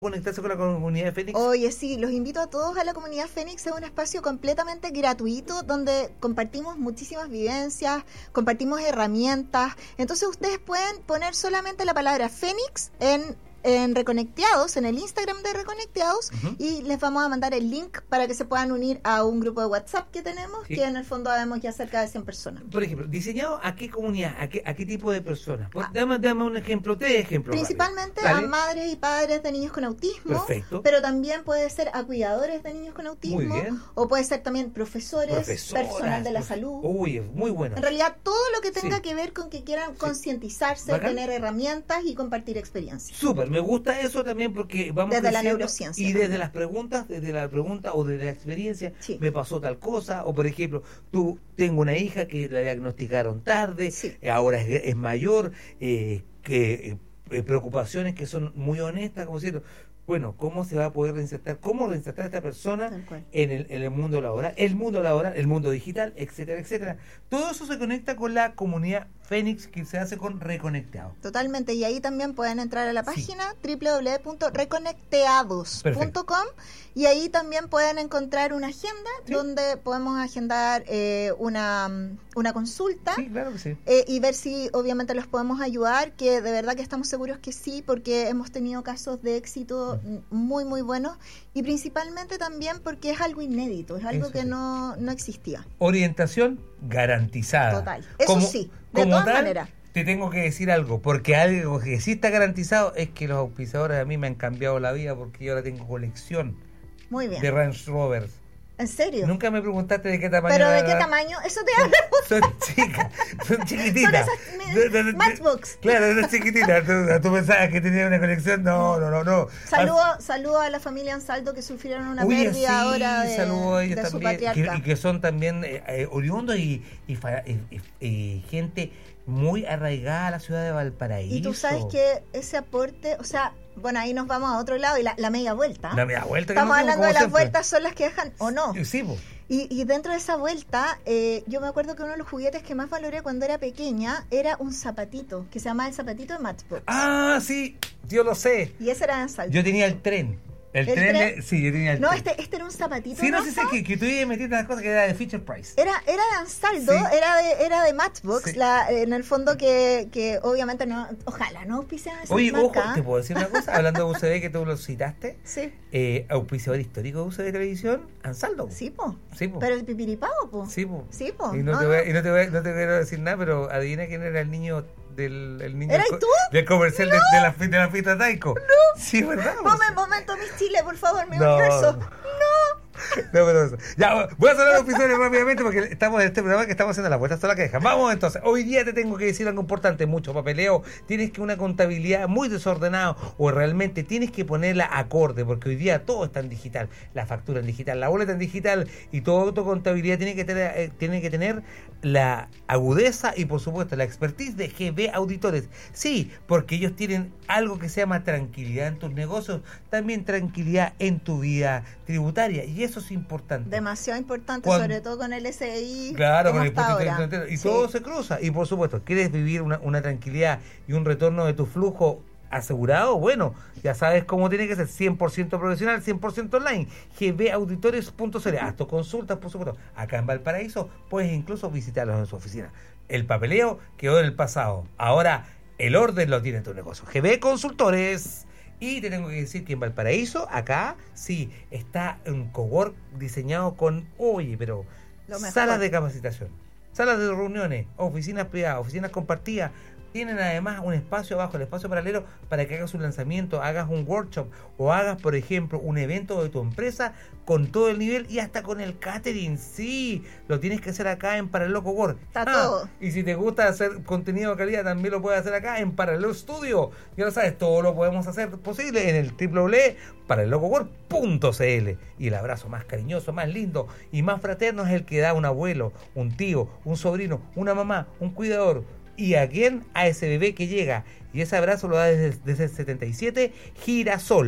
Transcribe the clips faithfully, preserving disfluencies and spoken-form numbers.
conectarse con la comunidad de Fénix? Oye, sí, los invito a todos a la comunidad Fénix. Es un espacio completamente gratuito donde compartimos muchísimas vivencias, compartimos herramientas. Entonces ustedes pueden poner solamente la palabra Fénix en en Reconecteados, en el Instagram de Reconecteados, uh-huh. y les vamos a mandar el link para que se puedan unir a un grupo de WhatsApp que tenemos, sí. que en el fondo vemos ya cerca de cien personas. Por ejemplo, ¿diseñado a qué comunidad, a qué, a qué tipo de personas? Ah. Dame, dame un ejemplo, tres ejemplos. Principalmente a madres y padres de niños con autismo, Perfecto. Pero también puede ser a cuidadores de niños con autismo, muy bien. O puede ser también profesores, Profesoras, personal de la profe- salud. Uy, es muy bueno. En realidad, todo lo que tenga sí. que ver con que quieran sí. concientizarse, ¿Bacán? Tener herramientas y compartir experiencias. Súper, me gusta eso también porque vamos desde la creciendo, neurociencia y desde también. las preguntas, desde la pregunta o desde la experiencia, sí. me pasó tal cosa, o por ejemplo, tú tengo una hija que la diagnosticaron tarde, sí. ahora es, es mayor, eh, que eh, preocupaciones que son muy honestas, como decirlo. Bueno, ¿cómo se va a poder reinsertar? ¿Cómo reinsertar a esta persona en el, en el mundo laboral? El mundo laboral, el mundo digital, etcétera, etcétera. Todo eso se conecta con la comunidad Fénix que se hace con Reconecteados. Totalmente, y ahí también pueden entrar a la página sí. doble u doble u doble u punto reconecteados punto com y ahí también pueden encontrar una agenda ¿sí? donde podemos agendar eh, una, una consulta sí, claro que sí. eh, y ver si obviamente los podemos ayudar, que de verdad que estamos seguros que sí, porque hemos tenido casos de éxito mm. muy muy buenos y principalmente también porque es algo inédito, es algo Eso que sí. no, no existía. Orientación garantizada. Total, eso como, sí, de como todas tal, maneras. Te tengo que decir algo, porque algo que sí está garantizado es que los auspiciadores a mí me han cambiado la vida porque yo ahora tengo colección Muy bien. de Range Rovers. ¿En serio? Nunca me preguntaste de qué tamaño. ¿Pero de la, qué la, tamaño? Eso te habla. Son chicas, son chiquititas. Son esas Matchbox. Claro, son chiquititas. ¿Tú, tú pensabas que tenía una colección? No, no, no, no. Saludo, saludo a la familia Ansaldo que sufrieron una Uy, pérdida sí, ahora de, saludo a ellos de su también, patriarca. Que, y que son también eh, eh, oriundos y, y, y, y, y gente muy arraigada a la ciudad de Valparaíso. Y tú sabes que ese aporte, o sea, bueno, ahí nos vamos a otro lado y la, la media vuelta. La media vuelta. Estamos que hablando de las siempre. vueltas, son las que dejan o no. Sí, pues. Y, y dentro de esa vuelta, eh, yo me acuerdo que uno de los juguetes que más valoré cuando era pequeña era un zapatito, que se llamaba el zapatito de Matchbox. Ah, sí, yo lo sé. Y ese era de Ansaldo. Yo tenía el tren. El, ¿El tren, tren? De, sí, yo tenía el no, tren. este, este era un zapatito. Sí, no sé si que, que tú ibas metiendo las cosas que era de Fisher Price. Era, era de Ansaldo, sí. era de era de Matchbox, sí. la, en el fondo que, que obviamente no, ojalá no auspician esa Oye, marca. ojo, ¿te puedo decir una cosa? Hablando de U C B, que tú lo citaste. Sí. Eh, auspiciador histórico de U C B Televisión, Ansaldo. Sí, po. Sí, po. Pero el pipiripao, po. Sí, po. Sí, po. Y no, no, te voy, no. y no te voy, no te quiero decir nada, pero adivina quién era el niño del el niño ¿Eras del, tú? del comercial no. de, de la de la pista Taiko. No. Sí, ¿verdad? Momento, momento, Miss Chile, por favor, mi no. universo. No. No, pero eso. Ya, voy a sonar los episodios rápidamente porque estamos en este programa que estamos haciendo la vuelta hasta la queja. Vamos entonces, hoy día te tengo que decir algo importante, mucho papeleo, tienes que una contabilidad muy desordenada o realmente tienes que ponerla acorde porque hoy día todo está en digital, la factura en digital, la boleta en digital y toda tu contabilidad tiene que tener, eh, tiene que tener la agudeza y por supuesto la expertise de G B Auditores. Sí, porque ellos tienen algo que se llama tranquilidad en tus negocios, también tranquilidad en tu vida tributaria y eso es importante. Demasiado importante, Cuando, sobre todo con el S I. Claro, con el impuesto y sí. todo se cruza. Y por supuesto, ¿quieres vivir una, una tranquilidad y un retorno de tu flujo asegurado? Bueno, ya sabes cómo tiene que ser, cien por ciento profesional, cien por ciento online. G B auditores punto c l. Haz tus consultas, por supuesto. Acá en Valparaíso puedes incluso visitarlos en su oficina. El papeleo quedó en el pasado. Ahora el orden lo tiene tu negocio. G B Consultores. Y te tengo que decir que en Valparaíso, acá, sí, está un cowork diseñado con, oye, pero salas de capacitación, salas de reuniones, oficinas privadas, oficinas compartidas. Tienen además un espacio abajo, el espacio paralelo, para que hagas un lanzamiento, hagas un workshop o hagas, por ejemplo, un evento de tu empresa con todo el nivel y hasta con el catering. Sí, lo tienes que hacer acá en Paralelo Cowork. Está ah, todo. Y si te gusta hacer contenido de calidad, también lo puedes hacer acá en Paralelo Studio. Ya lo sabes, todo lo podemos hacer posible en el doble u doble u doble u punto paralelo cowork punto c l. Y el abrazo más cariñoso, más lindo y más fraterno es el que da un abuelo, un tío, un sobrino, una mamá, un cuidador. ¿Y a quién? A ese bebé que llega. Y ese abrazo lo da desde, desde el setenta y siete Girasol.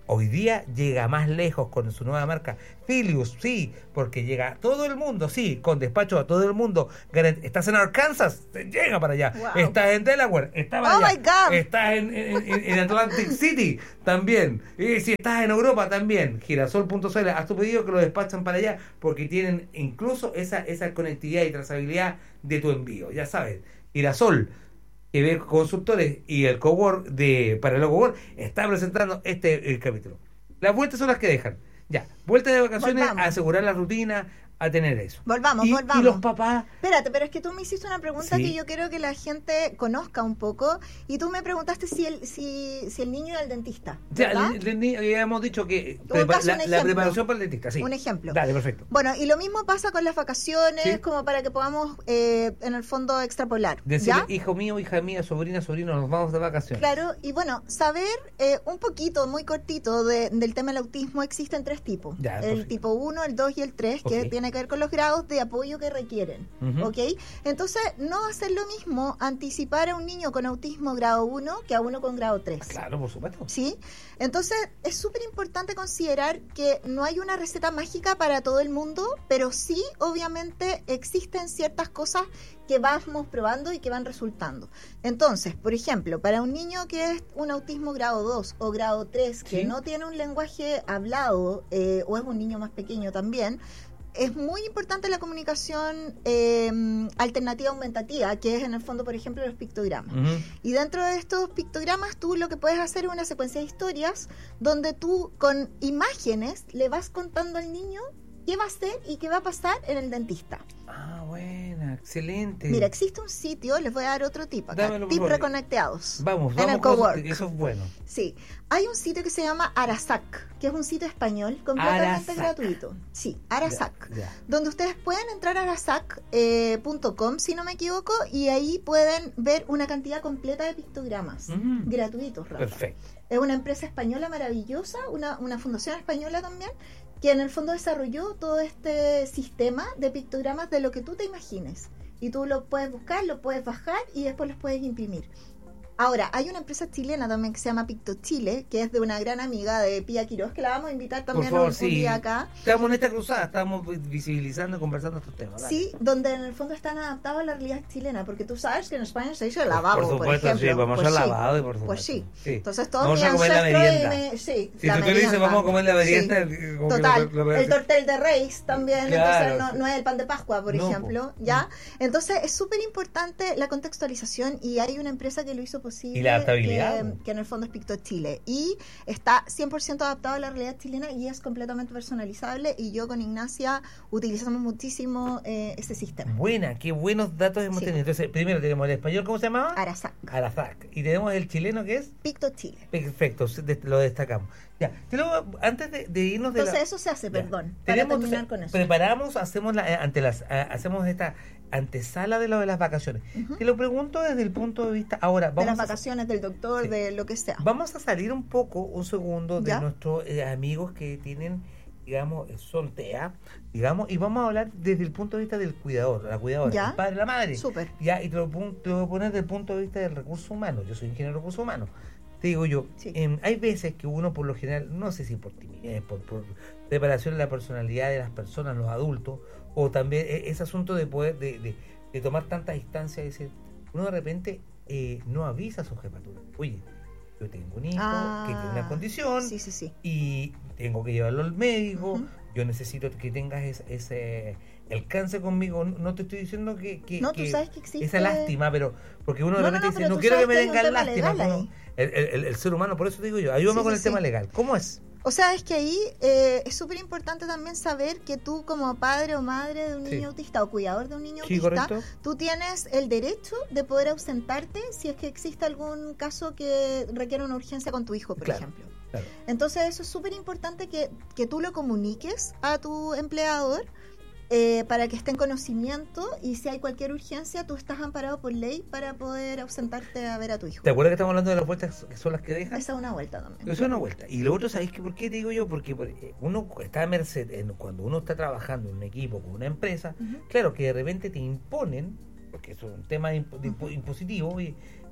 hoy día llega más lejos con su nueva marca Filius, sí, porque llega a todo el mundo, sí, con despacho a todo el mundo. Estás en Arkansas, llega para allá. Wow. Estás en Delaware, está para oh allá. My God. Estás en, en, en Atlantic City, también. Y si estás en Europa, también. Girasol punto c l, haz tu pedido que lo despachan para allá, porque tienen incluso esa, esa conectividad y trazabilidad de tu envío. Ya sabes, Girasol, que ve consultores y el cowork de para el cowork está presentando este el capítulo. Las vueltas son las que dejan. Ya, vuelta de vacaciones, volvamos. A asegurar la rutina, a tener eso. Volvamos, y, volvamos. Y los papás... Espérate, pero es que tú me hiciste una pregunta sí. que yo quiero que la gente conozca un poco, y tú me preguntaste si el si, si el niño era el dentista, ¿verdad? Ya, el, el, ya hemos dicho que prepa la, la preparación para el dentista, sí. Un ejemplo. Dale, perfecto. Bueno, y lo mismo pasa con las vacaciones, ¿sí? como para que podamos, eh, en el fondo, extrapolar. Decirle, ¿ya? hijo mío, hija mía, sobrina, sobrino, nos vamos de vacaciones. Claro, y bueno, saber eh, un poquito, muy cortito, de, del tema del autismo. Existen tres tipos. Ya, el perfecto. tipo uno, el dos y el tres, que okay. tiene que ver con los grados de apoyo que requieren, uh-huh. ¿ok? Entonces, no va a ser lo mismo anticipar a un niño con autismo grado uno que a uno con grado tres. Claro, por supuesto. ¿Sí? Entonces, es súper importante considerar que no hay una receta mágica para todo el mundo, pero sí, obviamente, existen ciertas cosas que vamos probando y que van resultando. Entonces, por ejemplo, para un niño que es un autismo grado dos o grado tres, que ¿sí? no tiene un lenguaje hablado, eh, o es un niño más pequeño también, es muy importante la comunicación eh, alternativa aumentativa, que es en el fondo, por ejemplo, los pictogramas. Uh-huh. Y dentro de estos pictogramas tú lo que puedes hacer es una secuencia de historias donde tú con imágenes le vas contando al niño qué va a hacer y qué va a pasar en el dentista. Ah, buena, excelente. Mira, existe un sitio, les voy a dar otro tip acá, Dámelo, tip reconectados. Vamos, en vamos el cowork. Eso, eso es bueno. Sí, hay un sitio que se llama Arasac, que es un sitio español completamente Arasac. gratuito. Sí, Arasac, ya, ya. donde ustedes pueden entrar a arasac punto com, eh, si no me equivoco, y ahí pueden ver una cantidad completa de pictogramas Mm. gratuitos, Rafa. Perfecto. Es una empresa española maravillosa, una, una fundación española también, que en el fondo desarrolló todo este sistema de pictogramas de lo que tú te imagines. Y tú lo puedes buscar, lo puedes bajar y después los puedes imprimir. Ahora, hay una empresa chilena también que se llama Picto Chile, que es de una gran amiga de Pía Quiroz, que la vamos a invitar también Por favor, un, sí. un día acá. Estamos en esta cruzada, estamos visibilizando y conversando estos temas. Dale. Sí, donde en el fondo están adaptados a la realidad chilena, porque tú sabes que en España se dice lavabo, por por, supuesto, ejemplo. sí, vamos pues al sí, lavado y por supuesto. Pues sí. sí. Entonces todos vamos mis a comer la ancestros merienda. y me- sí, Si la tú le dices merienda. vamos a comer la merienda, Sí. como que Total, lo- lo- el tortel de Reis también, Claro. entonces no, no es el pan de Pascua, por No, ejemplo, po. ¿ya? Entonces es súper importante la contextualización y hay una empresa que lo hizo posible. Y la adaptabilidad. Que, que en el fondo es Picto Chile y está cien por ciento adaptado a la realidad chilena y es completamente personalizable y yo con Ignacia utilizamos muchísimo eh, ese sistema. Buena, qué buenos datos hemos Sí. tenido. Entonces, primero tenemos el español, ¿cómo se llamaba? Arasac, Arasac. Y tenemos el chileno, que es Picto Chile. perfecto, se- de- lo destacamos. Ya, te lo- antes de, de irnos de Entonces la- eso se hace, Ya. perdón, para Tenemos, terminar entonces, con eso. preparamos, hacemos la, eh, ante las, eh, hacemos esta antesala de lo de las vacaciones. Ujú. Te lo pregunto desde el punto de vista, ahora De vamos las a, vacaciones del doctor, Sí. de lo que sea. vamos a salir un poco, un segundo, de ¿Ya? nuestros eh, amigos que tienen, digamos, eh, son T E A, digamos, y vamos a hablar desde el punto de vista del cuidador, la cuidadora, ¿Ya? el padre, la madre. Súper. Ya, y te lo, pon- te lo voy a poner desde el punto de vista del recurso humano. Yo soy ingeniero de recursos humanos. Te digo yo, Sí. em, hay veces que uno por lo general, no sé si por timidez, por, por preparación de la personalidad de las personas, los adultos, o también e- ese asunto de poder, de, de, de tomar tanta distancia y decir, uno de repente eh, no avisa a su jefatura. Oye, yo tengo un hijo Ah, que tiene una condición Sí, sí, sí. y tengo que llevarlo al médico, Ujú. yo necesito que tengas ese, ese alcance conmigo. No no te estoy diciendo que, que, No, que tú sabes que existe... esa lástima, pero porque uno de No, no, repente no, dice, pero no tú quiero que sabes me que hay un den tema lástima. legal uno- ahí. el, el- el ser humano, por eso digo yo, ayúdame Sí, con sí, el tema sí. legal. ¿Cómo es? O sea, es que ahí eh, es súper importante también saber que tú como padre o madre de un Sí. niño autista o cuidador de un niño Sí, autista, correcto. tú tienes el derecho de poder ausentarte si es que existe algún caso que requiere una urgencia con tu hijo, por Claro. ejemplo. Claro. Entonces eso es súper importante que, que tú lo comuniques a tu empleador eh, para que esté en conocimiento y si hay cualquier urgencia tú estás amparado por ley para poder ausentarte a ver a tu hijo. ¿Te acuerdas que estamos hablando de las vueltas que son las que dejan? Esa es una vuelta también. Eso es una vuelta. Y lo otro, ¿sabéis que por qué te digo yo? Porque por- eh, uno está a merced, en- cuando uno está trabajando en un equipo, con una empresa, Ujú. claro que de repente te imponen, porque eso es un tema imp- de impo- Ujú. impositivo, y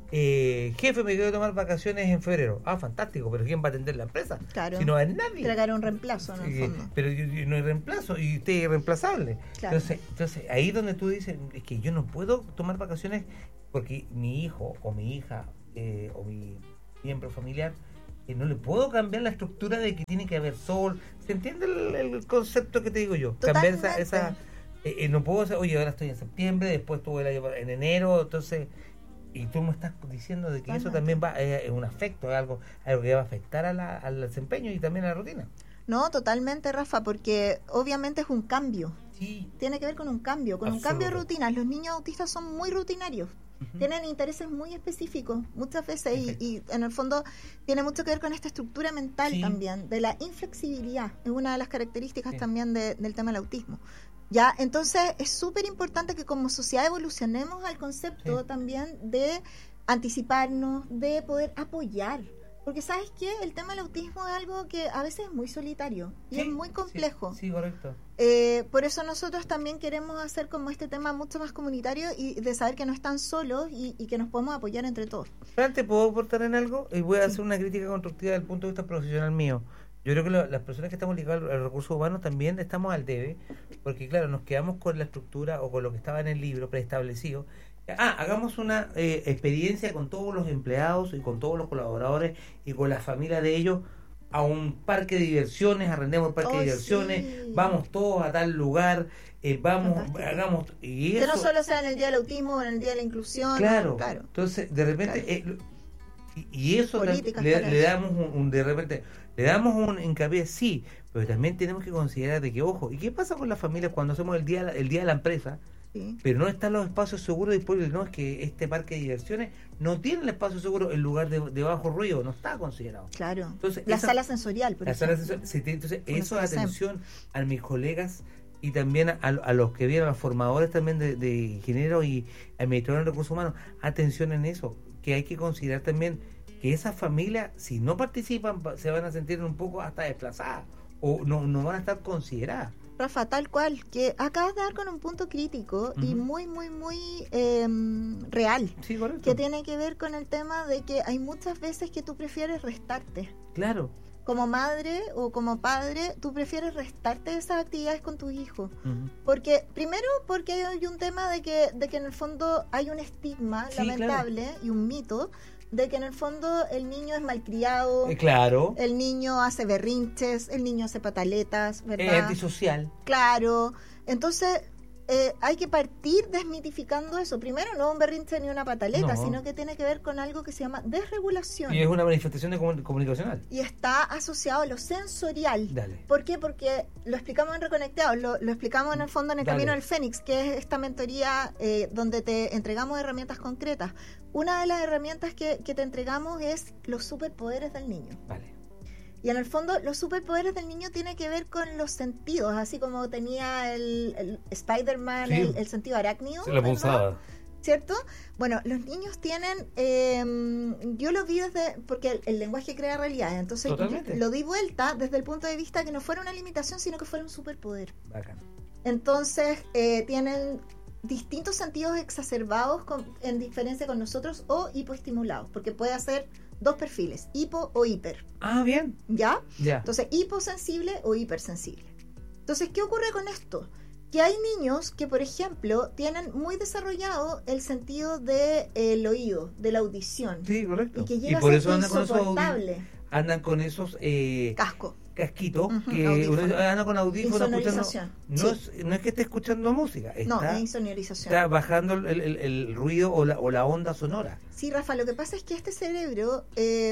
Eh, jefe, me quiero tomar vacaciones en febrero. Ah, fantástico, pero ¿quién va a atender la empresa? Claro. Si no hay nadie. Entregar un reemplazo, en el Sí, fondo. pero yo- yo no hay reemplazo y usted es irreemplazable. Claro. Entonces, entonces, ahí donde tú dices, es que yo no puedo tomar vacaciones porque mi hijo o mi hija eh, o mi miembro familiar, eh, no le puedo cambiar la estructura de que tiene que haber sol. ¿Se entiende el, el concepto que te digo yo? Cambiar esa... Totalmente. esa eh, eh, no puedo decir, oye, ahora estoy en septiembre, después tuve el año en enero, entonces... Y tú me estás diciendo de que eso también va eh, es un afecto, es algo, algo que va a afectar a la, al desempeño y también a la rutina. No, totalmente, Rafa, porque obviamente es un cambio. Sí. Tiene que ver con un cambio, con un cambio de Absoluto. rutinas. Los niños autistas son muy rutinarios. Uh-huh. Tienen intereses muy específicos muchas veces y, y en el fondo tiene mucho que ver con esta estructura mental sí. también, de la inflexibilidad. Es una de las características sí. también de, del tema del autismo. Ya, entonces es súper importante que como sociedad evolucionemos al concepto sí. también de anticiparnos, de poder apoyar. Porque ¿sabes qué? El tema del autismo es algo que a veces es muy solitario y sí, es muy complejo. Sí, sí correcto. Eh, por eso nosotros también queremos hacer como este tema mucho más comunitario y de saber que no están solos y, y que nos podemos apoyar entre todos. ¿Te puedo aportar en algo? Y voy a sí. hacer una crítica constructiva desde el punto de vista profesional mío. Yo creo que lo, las personas que estamos ligadas a los recursos humanos también estamos al debe, porque claro, nos quedamos con la estructura o con lo que estaba en el libro preestablecido. Ah, hagamos una eh, experiencia con todos los empleados y con todos los colaboradores y con la familia de ellos a un parque de diversiones, arrendemos el parque oh, de diversiones, sí. vamos todos a tal lugar, eh, vamos, Fantástico. hagamos... Y que eso, no solo sea en el Día del Autismo o en el Día de la Inclusión. Claro, no, claro. entonces de repente... Claro. Eh, y, y eso le, le, le damos un, un... De repente, le damos un hincapié, sí, pero también tenemos que considerar de que, ojo, ¿y qué pasa con las familias cuando hacemos el día, el día de la empresa? Sí. Pero no están los espacios seguros disponibles. No, es que este parque de diversiones no tiene el espacio seguro en lugar de, de bajo ruido, no está considerado. Claro. Entonces, la esa, sala sensorial, por la ejemplo. Sala sensorial, sí, entonces, eso es atención a mis colegas y también a, a los que vienen, a los formadores también de, de ingenieros y administradores de recursos humanos. Atención en eso, que hay que considerar también que esas familias, si no participan, se van a sentir un poco hasta desplazadas o no, no van a estar consideradas. Rafa, tal cual, que acabas de dar con un punto crítico uh-huh. y muy, muy, muy eh, real, sí, correcto. Que tiene que ver con el tema de que hay muchas veces que tú prefieres restarte. Claro. Como madre o como padre, tú prefieres restarte esas actividades con tus hijos. Uh-huh. Porque, primero, porque hay un tema de que, de que en el fondo hay un estigma sí, lamentable claro. y un mito de que en el fondo el niño es malcriado, eh, claro, el niño hace berrinches, el niño hace pataletas, ¿verdad? Es antisocial. Claro, entonces eh, hay que partir desmitificando eso. Primero, no un berrinche ni una pataleta, no. sino que tiene que ver con algo que se llama desregulación. Y es una manifestación de comun- comunicacional. Y está asociado a lo sensorial. Dale. ¿Por qué? Porque lo explicamos en Reconectados, lo, lo explicamos en el fondo en el Dale. Camino del Fénix, que es esta mentoría eh, donde te entregamos herramientas concretas. Una de las herramientas que, que te entregamos es los superpoderes del niño. Vale. Y en el fondo los superpoderes del niño tienen que ver con los sentidos, así como tenía el, el Spider-Man, sí. el, el sentido arácnido. Se la punzada. ¿Cierto? Bueno, los niños tienen, eh, yo lo vi desde, porque el, el lenguaje crea realidades, entonces lo di vuelta desde el punto de vista que no fuera una limitación, sino que fuera un superpoder. Bacán. Entonces, eh, tienen distintos sentidos exacerbados con, en diferencia con nosotros o hipoestimulados, porque puede hacer dos perfiles, hipo o hiper. Ah, bien. ¿Ya? Ya. Entonces, hiposensible o hipersensible. Entonces, ¿qué ocurre con esto? Que hay niños que, por ejemplo, tienen muy desarrollado el sentido del de, oído, de la audición. Sí, correcto. Y que llega y por a eso ser andan con esos insoportable. Andan con esos eh, casco. casquitos, uh-huh, que audífono. uno anda con audífonos escuchando. No, sí. es, no es que esté escuchando música, está, no, es insonorización. Está bajando el, el, el ruido o la, o la onda sonora. Sí, Rafa, lo que pasa es que este cerebro, eh,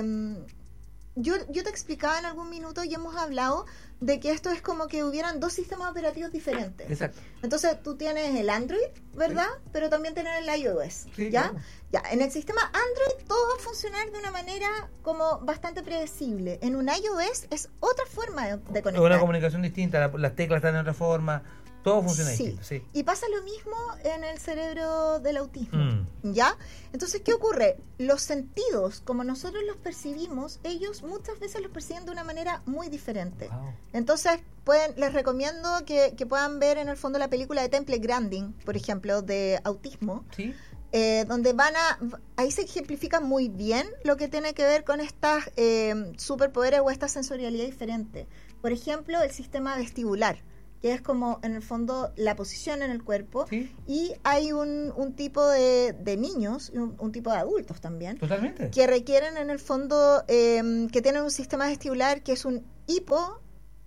yo, yo te explicaba en algún minuto y hemos hablado de que esto es como que hubieran dos sistemas operativos diferentes. Exacto. Entonces tú tienes el Android, ¿verdad? Sí. Pero también tienes el iOS, sí, ¿ya? Claro. Ya, en el sistema Android todo va a funcionar de una manera como bastante predecible. En un iOS es otra forma de, de conectar. Es una comunicación distinta, la, las teclas están de otra forma, todo funciona sí. distinto. Sí. Y pasa lo mismo en el cerebro del autismo, mm. ¿ya? Entonces, ¿qué ocurre? Los sentidos, como nosotros los percibimos, ellos muchas veces los perciben de una manera muy diferente. Wow. Entonces, pueden, les recomiendo que, que puedan ver en el fondo la película de Temple Grandin, por ejemplo, de autismo. Sí. eh, donde van a, ahí se ejemplifica muy bien lo que tiene que ver con estas eh, superpoderes o esta sensorialidad diferente. Por ejemplo, el sistema vestibular, que es como en el fondo la posición en el cuerpo, ¿Sí? y hay un, un tipo de, de niños y un, un tipo de adultos también, Totalmente. que requieren en el fondo, eh, que tienen un sistema vestibular que es un hipo,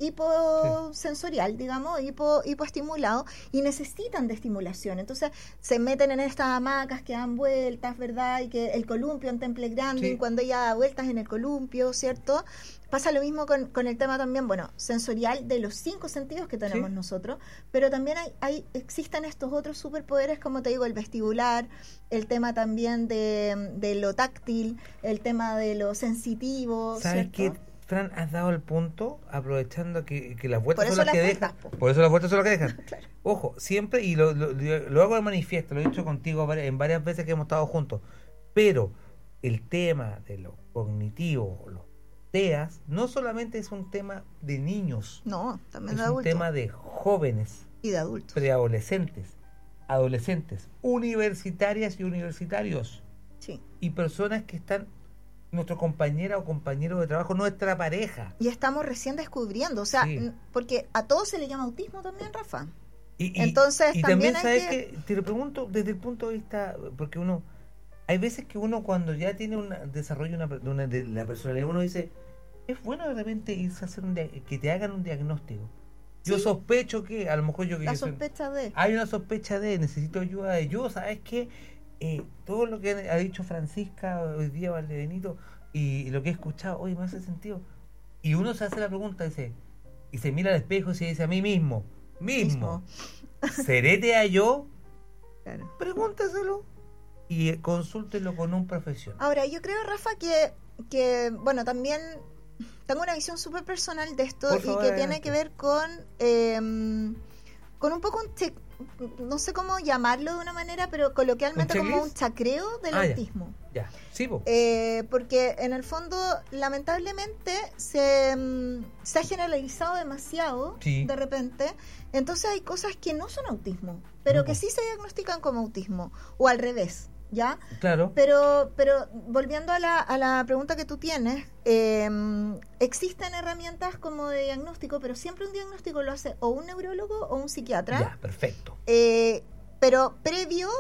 hiposensorial, digamos, hipo, hipoestimulado, y necesitan de estimulación. Entonces se meten en estas hamacas que dan vueltas, ¿verdad? Y que el columpio en Temple Grandin, Sí. cuando ella da vueltas en el columpio, ¿cierto? Pasa lo mismo con, con el tema también, bueno, sensorial de los cinco sentidos que tenemos Sí. nosotros, pero también hay, hay existen estos otros superpoderes, como te digo, el vestibular, el tema también de, de lo táctil, el tema de lo sensitivo, ¿Sabes ¿cierto? qué, Fran? Has dado el punto, aprovechando que, que las vueltas Por son eso las que las dejan. vueltas, po. Por eso las vueltas son las que dejan. Claro. Ojo, siempre, y lo, lo, lo hago de manifiesto, lo he dicho contigo vari- en varias veces que hemos estado juntos, pero el tema de lo cognitivo, los TEAs, no solamente es un tema de niños, No, también es de un adultos tema de jóvenes, y de adultos. preadolescentes, adolescentes, universitarias y universitarios, Sí. y personas que están, nuestro compañera o compañero de trabajo, nuestra pareja. Y estamos recién descubriendo, o sea, Sí. n- porque a todos se le llama autismo también, Rafa. Y, y- Entonces, y también también, hay sabes que- que... te lo pregunto desde el punto de vista, porque uno, hay veces que uno cuando ya tiene un desarrollo una, de una- de la personalidad, uno dice, es bueno de repente irse a hacer un dia- que te hagan un diagnóstico. Yo Sí. sospecho que, a lo mejor yo que La yo soy- sospecha de... hay una sospecha de, necesito ayuda de yo, ¿sabes qué? Eh, todo lo que ha dicho Francisca hoy día, Valdebenito, y, y lo que he escuchado, oye, me hace sentido. Y uno se hace la pregunta, dice, y se mira al espejo y se dice a mí mismo, mismo, ¿seré T E A yo? Claro. Pregúntaselo y eh, consúltelo con un profesional. Ahora, yo creo, Rafa, que, que bueno, también tengo una visión súper personal de esto Por y favor, que adelante. tiene que ver con, eh, con un poco un che- no sé cómo llamarlo de una manera, pero coloquialmente ¿Un como checklist? un chacreo del Ah, ya. autismo. Ya, sí, po. Eh, porque en el fondo, lamentablemente, se, mm, se ha generalizado demasiado Sí. de repente. Entonces hay cosas que no son autismo, pero No, que po. sí se diagnostican como autismo, o al revés, ¿ya? Claro. Pero, pero volviendo a la, a la pregunta que tú tienes, eh, existen herramientas como de diagnóstico, pero siempre un diagnóstico lo hace o un neurólogo o un psiquiatra. Ya, perfecto. Eh, pero previo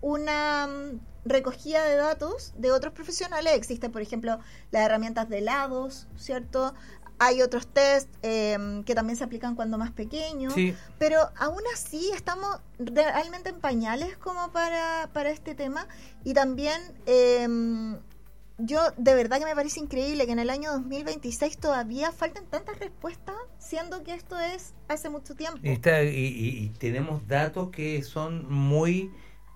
una mm, recogida de datos de otros profesionales. Existen, por ejemplo, las herramientas de lados, ¿cierto? Hay otros test eh, que también se aplican cuando más pequeños, Sí, pero aún así estamos realmente en pañales como para, para este tema. Y también eh, yo de verdad que me parece increíble que en el año dos mil veintiséis todavía falten tantas respuestas, siendo que esto es hace mucho tiempo. y, está, y, y- y tenemos datos que son muy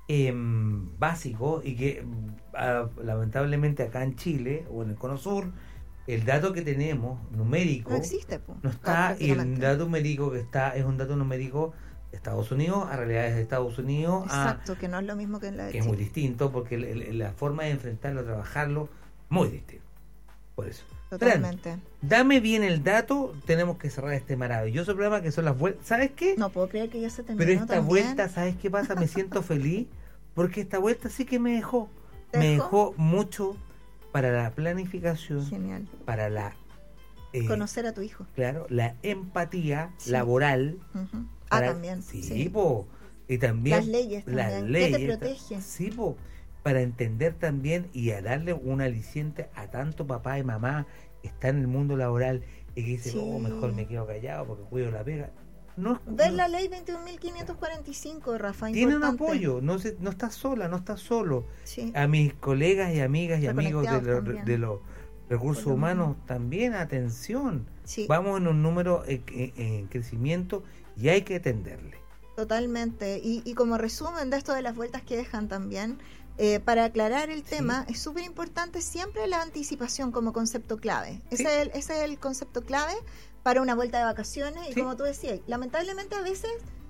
em, básicos y que ah, lamentablemente acá en Chile o en el Cono Sur, el dato que tenemos numérico No existe, po, no está, y el prácticamente. dato numérico que está es un dato numérico de Estados Unidos a realidades de Estados Unidos a, Exacto, que no es lo mismo que en la de que es muy Chile. distinto porque el- el- la forma de enfrentarlo, trabajarlo, muy distinto. Por eso. Totalmente. Fran, dame bien el dato, tenemos que cerrar este maravilloso programa que son las vueltas. ¿Sabes qué? No puedo creer que ya se terminó Pero esta también. vuelta, ¿sabes qué pasa? Me siento feliz porque esta vuelta sí que me dejó. ¿Te Me dejó? dejó mucho para la planificación, Genial. para la eh, Conocer a tu hijo. claro, la empatía Sí. laboral. Ujú. Ah, para- también. Sí, Sí. po. Y también Las leyes las también. leyes, ¿Qué te protege? Sí, po. Para entender también y a darle un aliciente a tanto papá y mamá que están en el mundo laboral y que dicen, Sí. oh, mejor me quedo callado porque cuido la pega. No, es- Ver no- la ley veintiún mil quinientos cuarenta y cinco, Rafa. tiene un importante. apoyo, no se, no estás sola, no estás solo. Sí. A mis colegas y amigas y amigos de, Reconectados lo- también. de los recursos Por lo humanos, mismo. también atención. Sí, Vamos en un número en, en- en crecimiento y hay que atenderle. totalmente. Y, y como resumen de esto de las vueltas que dejan también, eh, para aclarar el Sí. tema, es súper importante siempre la anticipación como concepto clave. Ese, Sí. es el, ese es el concepto clave para una vuelta de vacaciones. Y Sí. como tú decías, lamentablemente a veces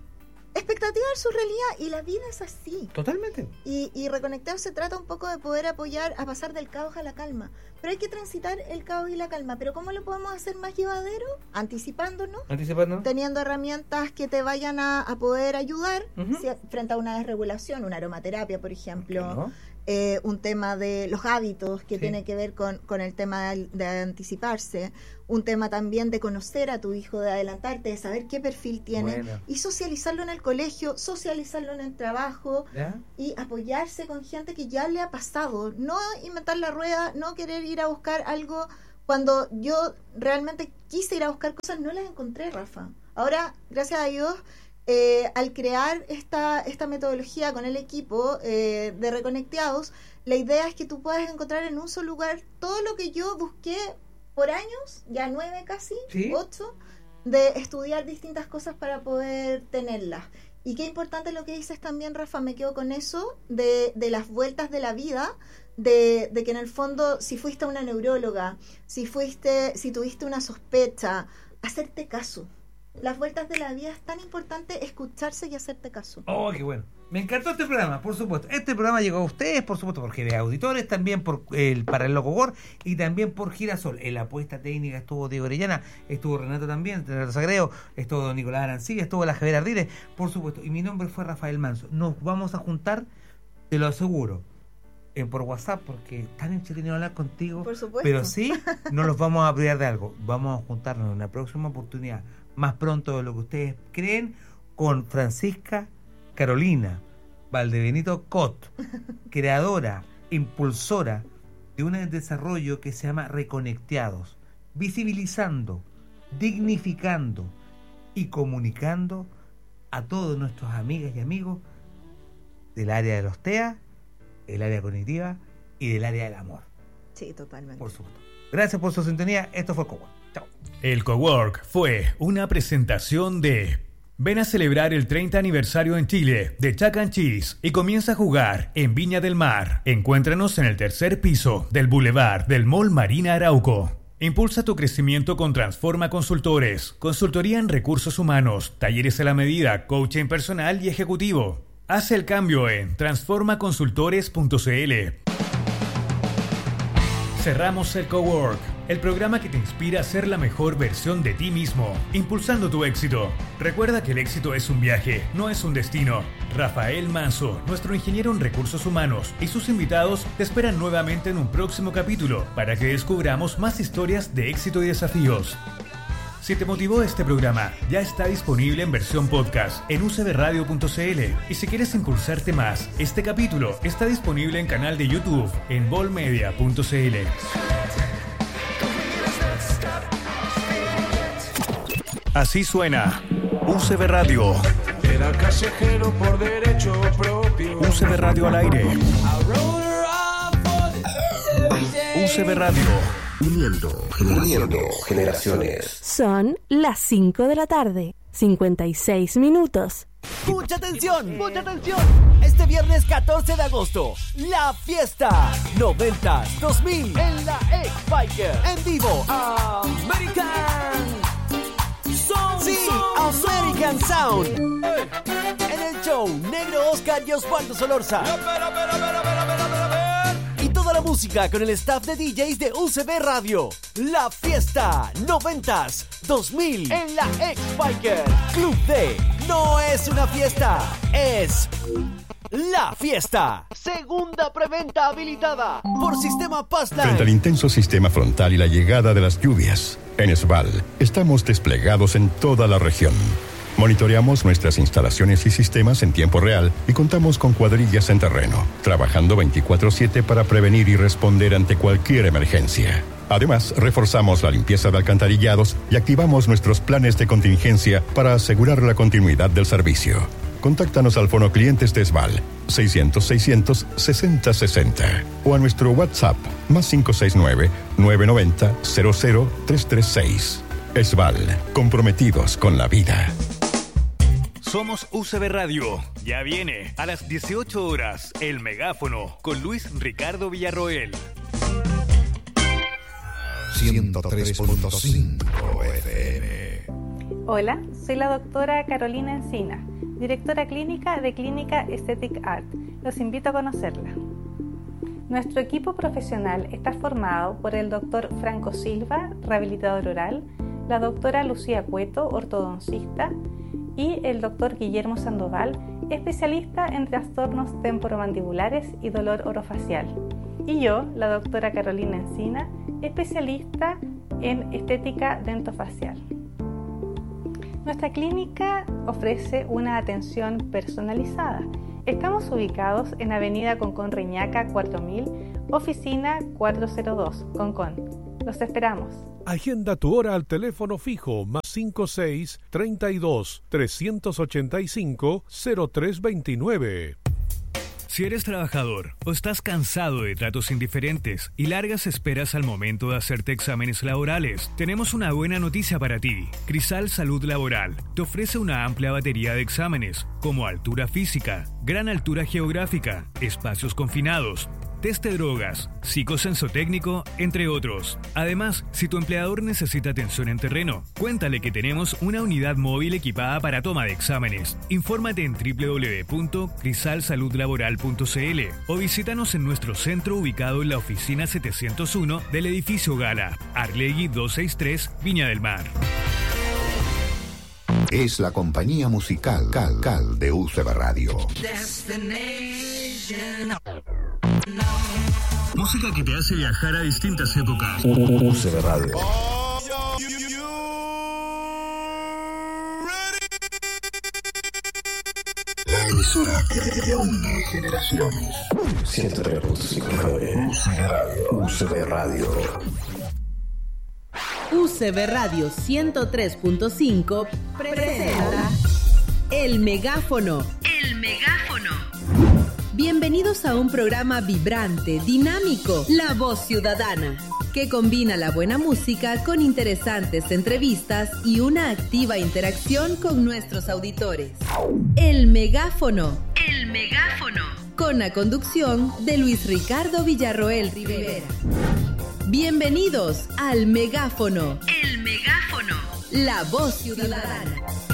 expectativa versus realidad, y la vida es así. Totalmente. Y, y Reconectados se trata un poco de poder apoyar a pasar del caos a la calma. Pero hay que transitar el caos y la calma. ¿Pero cómo lo podemos hacer más llevadero? Anticipándonos. Anticipándonos. Teniendo herramientas que te vayan a, a poder ayudar Uh-huh. si, frente a una desregulación, una aromaterapia, por ejemplo. ¿No? Eh, un tema de los hábitos que Sí. tiene que ver con, con el tema de, de anticiparse, un tema también de conocer a tu hijo, de adelantarte, de saber qué perfil tiene Bueno. y socializarlo en el colegio, socializarlo en el trabajo ¿Ya? y apoyarse con gente que ya le ha pasado, no inventar la rueda, no querer ir a buscar algo. Cuando yo realmente quise ir a buscar cosas, no las encontré, Rafa. Ahora, gracias a Dios, Eh, al crear esta, esta metodología con el equipo eh, de Reconectados, la idea es que tú puedas encontrar en un solo lugar todo lo que yo busqué por años, ya nueve casi, ¿Sí? ocho, de estudiar distintas cosas para poder tenerlas. Y qué importante lo que dices también, Rafa, me quedo con eso, de, de las vueltas de la vida, de, de que en el fondo, si fuiste a una neuróloga, si fuiste, si tuviste una sospecha, hacerte caso. Las vueltas de la vida es tan importante escucharse y hacerte caso. Oh, qué bueno. Me encantó este programa, por supuesto. Este programa llegó a ustedes, por supuesto, por G B A Auditores, también por el para el Loco Gore y también por Girasol. En la apuesta técnica estuvo Diego Orellana, estuvo Renato también, Renato Sagreo, estuvo don Nicolás Arancilla, estuvo la Javier Ardiles, por supuesto. Y mi nombre fue Rafael Manso. Nos vamos a juntar, te lo aseguro, eh, por WhatsApp, porque tan entretenido hablar contigo. Por supuesto. Pero sí, no los vamos a privar de algo. Vamos a juntarnos en una próxima oportunidad, más pronto de lo que ustedes creen, con Francisca Carolina Valdebenito Cot, creadora, impulsora de un desarrollo que se llama Reconectados, visibilizando, dignificando y comunicando a todos nuestros amigas y amigos del área de los T E A, el área cognitiva y del área del amor. Sí, totalmente. Por supuesto. Gracias por su sintonía. Esto fue Cowork. Chao. El Cowork fue una presentación de... Ven a celebrar el treinta aniversario en Chile de Chuck and Cheese y comienza a jugar en Viña del Mar. Encuéntranos en el tercer piso del Boulevard del Mall Marina Arauco. Impulsa tu crecimiento con Transforma Consultores, consultoría en recursos humanos, talleres a la medida, coaching personal y ejecutivo. Haz el cambio en transforma consultores punto c l. Cerramos el Cowork, el programa que te inspira a ser la mejor versión de ti mismo, impulsando tu éxito. Recuerda que el éxito es un viaje, no es un destino. Rafael Manso, nuestro ingeniero en recursos humanos, y sus invitados te esperan nuevamente en un próximo capítulo para que descubramos más historias de éxito y desafíos. Si te motivó este programa, ya está disponible en versión podcast en u c b radio punto c l. Y si quieres impulsarte más, este capítulo está disponible en canal de YouTube en volmedia punto c l. Así suena U C B Radio. Era callejero por derecho propio. U C B Radio al aire. U C B Radio. Uniendo, uniendo generaciones. Son las cinco de la tarde, cincuenta y seis minutos. ¡Mucha atención! ¡Mucha atención! Este viernes catorce de agosto, la fiesta noventas dos mil en la X-Biker. En vivo, American Sound. Sí, American Sound. En el show, Negro Oscar y Osvaldo Solorza. Y toda la música con el staff de D Js de U C B Radio. La fiesta noventas dos mil en la X-Biker. Club D. No es una fiesta, es la fiesta. Segunda preventa habilitada por Sistema Passline. Frente al intenso sistema frontal y la llegada de las lluvias, en Esval estamos desplegados en toda la región. Monitoreamos nuestras instalaciones y sistemas en tiempo real y contamos con cuadrillas en terreno, trabajando veinticuatro siete para prevenir y responder ante cualquier emergencia. Además, reforzamos la limpieza de alcantarillados y activamos nuestros planes de contingencia para asegurar la continuidad del servicio. Contáctanos al Fono Clientes de Esval seiscientos, seiscientos, sesenta, sesenta o a nuestro WhatsApp más cinco seis nueve, nueve nueve cero, cero cero tres tres seis. Esval, comprometidos con la vida. Somos U C B Radio. Ya viene a las dieciocho horas El Megáfono con Luis Ricardo Villarroel. ciento tres punto cinco F M. Hola, soy la doctora Carolina Encina, directora clínica de Clínica Aesthetic Art. Los invito a conocerla. Nuestro equipo profesional está formado por el doctor Franco Silva, rehabilitador oral, la doctora Lucía Cueto, ortodoncista, y el doctor Guillermo Sandoval, especialista en trastornos temporomandibulares y dolor orofacial. Y yo, la doctora Carolina Encina, especialista en estética dentofacial. Nuestra clínica ofrece una atención personalizada. Estamos ubicados en Avenida Concón Reñaca cuatro mil, oficina cuatrocientos dos, Concón. Los esperamos. Agenda tu hora al teléfono fijo más cinco seis, treinta y dos, trescientos ochenta y cinco, cero tres veintinueve. Si eres trabajador o estás cansado de tratos indiferentes y largas esperas al momento de hacerte exámenes laborales, tenemos una buena noticia para ti. Crisal Salud Laboral te ofrece una amplia batería de exámenes, como altura física, gran altura geográfica, espacios confinados, test de drogas, psicosensotécnico, entre otros. Además, si tu empleador necesita atención en terreno, cuéntale que tenemos una unidad móvil equipada para toma de exámenes. Infórmate en doble u doble u doble u punto crisal salud laboral punto c l o visítanos en nuestro centro ubicado en la oficina setecientos uno del edificio Gala, Arlegui doscientos sesenta y tres, Viña del Mar. Es la compañía musical Cal Cal de U C B Radio. Música que te hace viajar a distintas épocas. U C B Radio. La emisora que reúne generaciones. ciento tres punto cinco U C B Radio. U C B Radio. U C B Radio ciento tres punto cinco presenta El Megáfono. El Megáfono. Bienvenidos a un programa vibrante, dinámico, La Voz Ciudadana, que combina la buena música con interesantes entrevistas y una activa interacción con nuestros auditores. El Megáfono. El Megáfono. Con la conducción de Luis Ricardo Villarroel Rivera. Bienvenidos al Megáfono. El Megáfono. La Voz Ciudadana.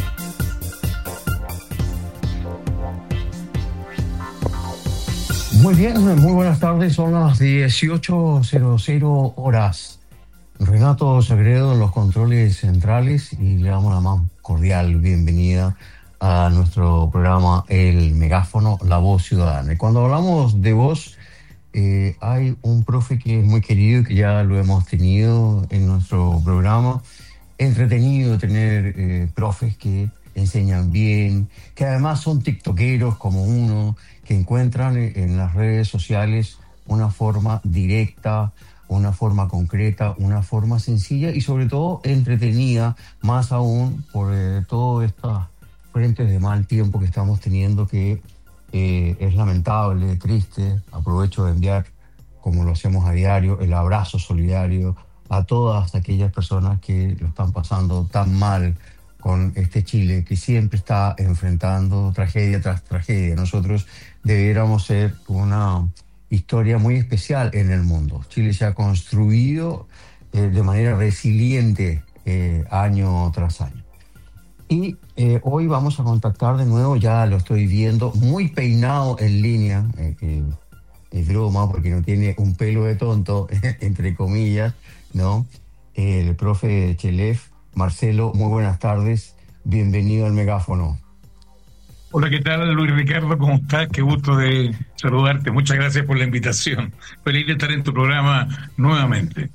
Muy bien, muy buenas tardes, son las dieciocho cero cero horas. Renato Sagredo en los controles centrales y le damos la más cordial bienvenida a nuestro programa El Megáfono, La Voz Ciudadana. Y cuando hablamos de voz, eh, hay un profe que es muy querido y que ya lo hemos tenido en nuestro programa. Entretenido tener eh, profes que enseñan bien, que además son tiktokeros como uno, que encuentran en las redes sociales una forma directa, una forma concreta, una forma sencilla y sobre todo entretenida, más aún por eh, todas estas frentes de mal tiempo que estamos teniendo, que eh, es lamentable, triste. Aprovecho de enviar, como lo hacemos a diario, el abrazo solidario a todas aquellas personas que lo están pasando tan mal con este Chile que siempre está enfrentando tragedia tras tragedia. Nosotros debiéramos ser una historia muy especial en el mundo. Chile se ha construido eh, de manera resiliente eh, año tras año. Y eh, hoy vamos a contactar de nuevo, ya lo estoy viendo, muy peinado en línea, eh, que es broma porque no tiene un pelo de tonto, entre comillas, ¿no? El profe Chelef, Marcelo, muy buenas tardes, bienvenido al Megáfono. Hola, ¿qué tal, Luis Ricardo? ¿Cómo estás? Qué gusto de saludarte, muchas gracias por la invitación. Feliz de estar en tu programa nuevamente.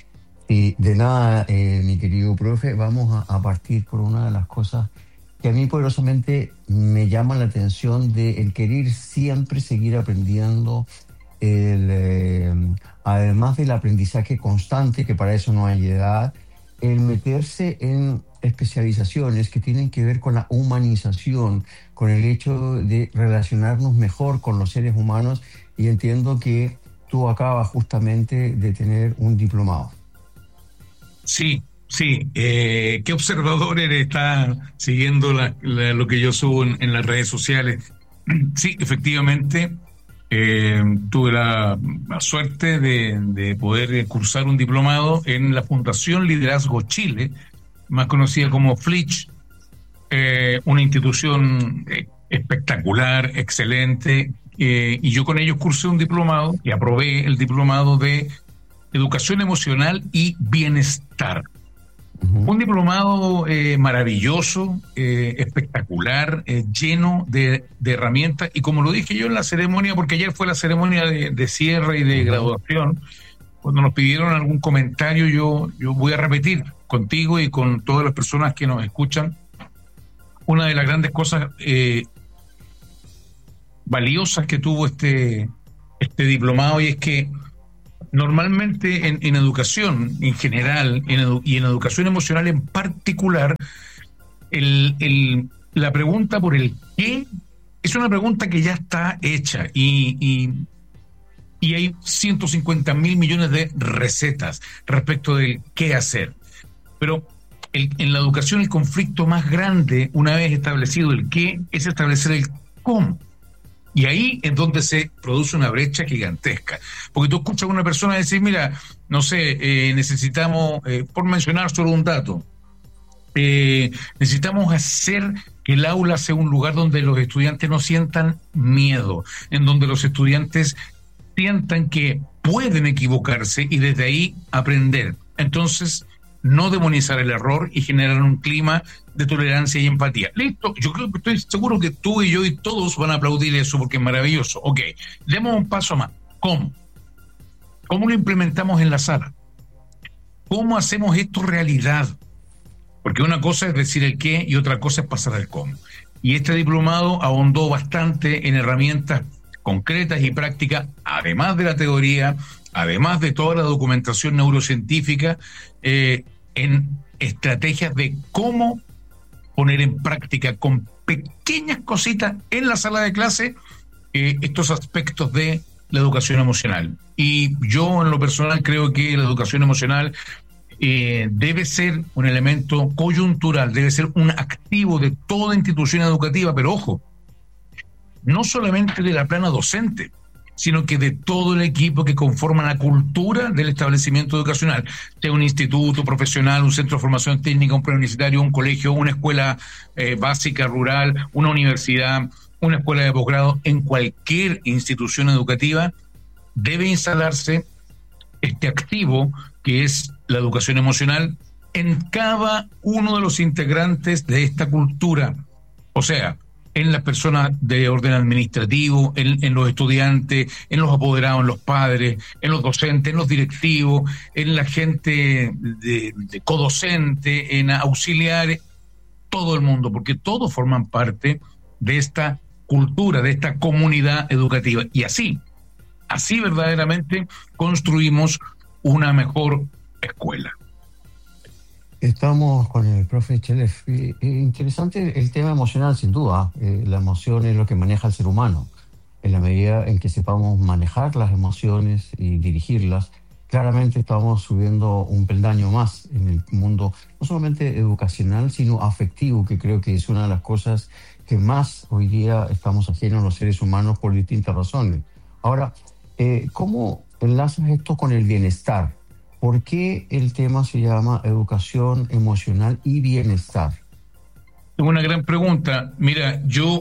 Y de nada, eh, mi querido profe, vamos a, a partir por una de las cosas que a mí poderosamente me llama la atención, de el querer siempre seguir aprendiendo, el, eh, además del aprendizaje constante, que para eso no hay edad, el meterse en especializaciones que tienen que ver con la humanización, con el hecho de relacionarnos mejor con los seres humanos, y entiendo que tú acabas justamente de tener un diplomado. Sí, sí. Eh, ¿Qué observador eres? Está siguiendo la, la, lo que yo subo en, en las redes sociales. Sí, efectivamente, eh, tuve la, la suerte de, de poder cursar un diplomado en la Fundación Liderazgo Chile, más conocida como F L I C H, eh, una institución eh, espectacular, excelente, eh, y yo con ellos cursé un diplomado y aprobé el diplomado de Educación Emocional y Bienestar. Uh-huh. Un diplomado eh, maravilloso, eh, espectacular, eh, lleno de, de herramientas, y como lo dije yo en la ceremonia, porque ayer fue la ceremonia de, de cierre y de uh-huh. graduación, cuando nos pidieron algún comentario, yo, yo voy a repetir contigo y con todas las personas que nos escuchan, una de las grandes cosas eh, valiosas que tuvo este, este diplomado, y es que normalmente en, en educación en general en edu- y en educación emocional en particular, el, el, la pregunta por el qué es una pregunta que ya está hecha, y, y, y hay ciento cincuenta mil millones de recetas respecto del qué hacer. Pero el, en la educación el conflicto más grande, una vez establecido el qué, es establecer el cómo. Y ahí es donde se produce una brecha gigantesca. Porque tú escuchas a una persona decir, mira, no sé, eh, necesitamos, eh, por mencionar solo un dato, eh, necesitamos hacer que el aula sea un lugar donde los estudiantes no sientan miedo, en donde los estudiantes sientan que pueden equivocarse y desde ahí aprender. Entonces, no demonizar el error y generar un clima de tolerancia y empatía. Listo, yo creo que estoy seguro que tú y yo y todos van a aplaudir eso porque es maravilloso. Ok, demos un paso más. ¿Cómo? ¿Cómo lo implementamos en la sala? ¿Cómo hacemos esto realidad? Porque una cosa es decir el qué y otra cosa es pasar al cómo. Y este diplomado ahondó bastante en herramientas concretas y prácticas, además de la teoría, además de toda la documentación neurocientífica, eh, en estrategias de cómo poner en práctica con pequeñas cositas en la sala de clase eh, estos aspectos de la educación emocional. Y yo en lo personal creo que la educación emocional eh, debe ser un elemento coyuntural, debe ser un activo de toda institución educativa, pero ojo, no solamente de la plana docente, sino que de todo el equipo que conforma la cultura del establecimiento educacional, sea un instituto profesional, un centro de formación técnica, un preuniversitario, un colegio, una escuela eh, básica rural, una universidad, una escuela de posgrado, en cualquier institución educativa debe instalarse este activo que es la educación emocional en cada uno de los integrantes de esta cultura, o sea, en las personas de orden administrativo, en, en los estudiantes, en los apoderados, en los padres, en los docentes, en los directivos, en la gente de, de codocente, en auxiliares, todo el mundo, porque todos forman parte de esta cultura, de esta comunidad educativa. Y así, así verdaderamente construimos una mejor escuela. Estamos con el profe Chelef. Eh, eh, interesante el tema emocional, sin duda. Eh, la emoción es lo que maneja el ser humano. En la medida en que sepamos manejar las emociones y dirigirlas, claramente estamos subiendo un peldaño más en el mundo, no solamente educacional, sino afectivo, que creo que es una de las cosas que más hoy día estamos ajenos los seres humanos por distintas razones. Ahora, eh, ¿cómo enlazas esto con el bienestar? ¿Por qué el tema se llama educación emocional y bienestar? Es una gran pregunta. Mira, yo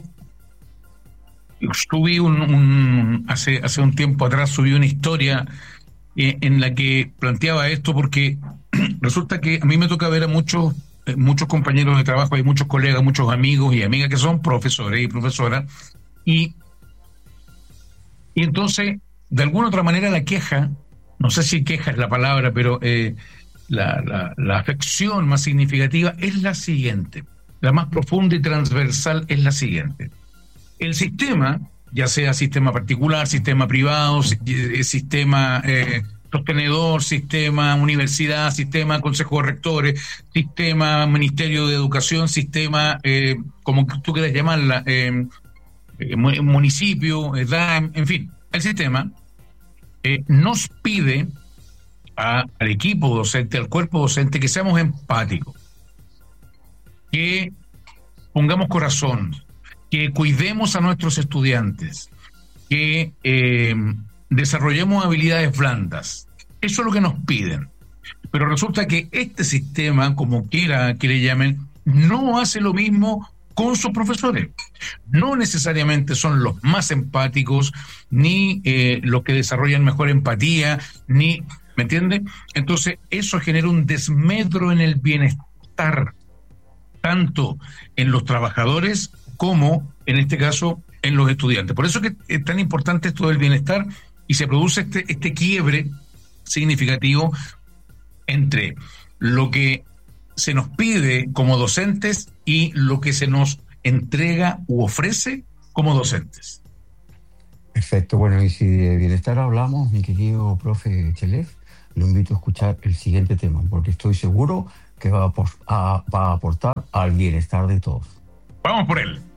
subí un, un hace, hace un tiempo atrás subí una historia eh, en la que planteaba esto, porque resulta que a mí me toca ver a muchos, eh, muchos compañeros de trabajo, hay muchos colegas, muchos amigos y amigas que son profesores y profesoras, y, y entonces, de alguna otra manera, la queja, no sé si queja es la palabra, pero eh, la, la, la afección más significativa es la siguiente, la más profunda y transversal es la siguiente. El sistema, ya sea sistema particular, sistema privado, sistema eh, sostenedor, sistema universidad, sistema consejo de rectores, sistema ministerio de educación, sistema, eh, como tú quieras llamarla, eh, eh, municipio, eh, D A M, en fin, el sistema Eh, nos pide a, al equipo docente, al cuerpo docente, que seamos empáticos, que pongamos corazón, que cuidemos a nuestros estudiantes, que eh, desarrollemos habilidades blandas. Eso es lo que nos piden. Pero resulta que este sistema, como quiera que le llamen, no hace lo mismo con sus profesores. No necesariamente son los más empáticos, ni eh, los que desarrollan mejor empatía, ni, ¿me entiende? Entonces, eso genera un desmedro en el bienestar, tanto en los trabajadores como, en este caso, en los estudiantes. Por eso que es tan importante esto del bienestar y se produce este, este quiebre significativo entre lo que se nos pide como docentes y lo que se nos entrega u ofrece como docentes. Perfecto, bueno, y si de bienestar hablamos, mi querido profe Chelef, lo invito a escuchar el siguiente tema, porque estoy seguro que va a, a, va a aportar al bienestar de todos. Vamos por él.